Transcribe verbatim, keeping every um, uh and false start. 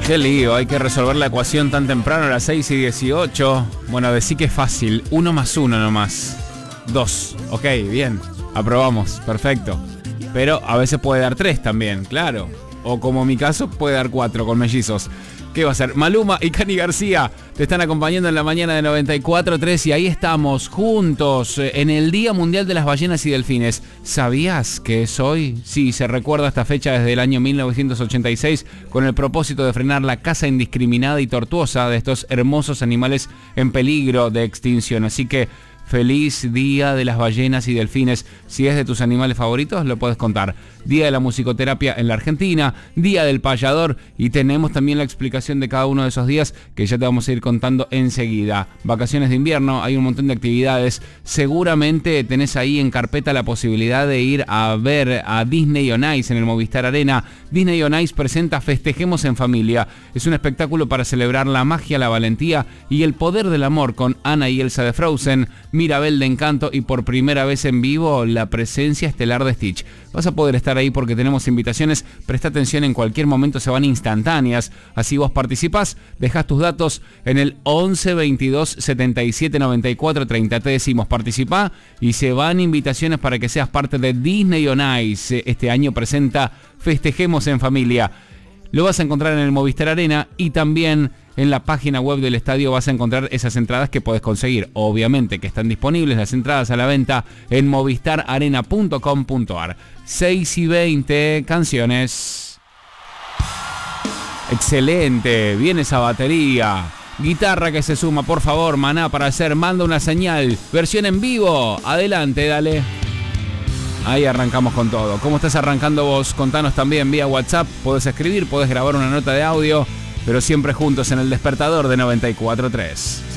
Qué lío, hay que resolver la ecuación tan temprano a las seis y dieciocho. Bueno, decí que es fácil. Uno más uno nomás. Dos. Ok, bien. Aprobamos. Perfecto. Pero a veces puede dar tres también, claro. O como en mi caso, puede dar cuatro con mellizos. ¿Qué va a ser? Maluma y Cani García te están acompañando en la mañana de noventa y cuatro punto tres y ahí estamos juntos en el Día Mundial de las Ballenas y Delfines. ¿Sabías que es hoy? Sí, se recuerda esta fecha desde el año mil novecientos ochenta y seis con el propósito de frenar la caza indiscriminada y tortuosa de estos hermosos animales en peligro de extinción. Así que feliz Día de las Ballenas y Delfines. Si es de tus animales favoritos, lo puedes contar. Día de la musicoterapia en la Argentina, Día del Payador, y tenemos también la explicación de cada uno de esos días que ya te vamos a ir contando enseguida. Vacaciones de invierno, hay un montón de actividades. Seguramente tenés ahí en carpeta la posibilidad de ir a ver a Disney on Ice en el Movistar Arena. Disney on Ice presenta Festejemos en Familia. Es un espectáculo para celebrar la magia, la valentía y el poder del amor con Anna y Elsa de Frozen, Mirabel de Encanto y por primera vez en vivo la presencia estelar de Stitch. Vas a poder estar ahí porque tenemos invitaciones. Presta atención, en cualquier momento se van instantáneas. Así vos participás, dejás tus datos en el once veintidós setenta y siete noventa y cuatro treinta. Te decimos participá y se van invitaciones para que seas parte de Disney on Ice. Este año presenta Festejemos en Familia. Lo vas a encontrar en el Movistar Arena y también en la página web del estadio vas a encontrar esas entradas que podés conseguir. Obviamente que están disponibles las entradas a la venta en movistar arena punto com punto ar. seis y veinte, canciones. Excelente, viene esa batería. Guitarra que se suma, por favor, Maná, para hacer Manda una señal. Versión en vivo. Adelante, dale. Ahí arrancamos con todo. ¿Cómo estás arrancando vos? Contanos también vía WhatsApp. Podés escribir, podés grabar una nota de audio, pero siempre juntos en el despertador de noventa y cuatro punto tres.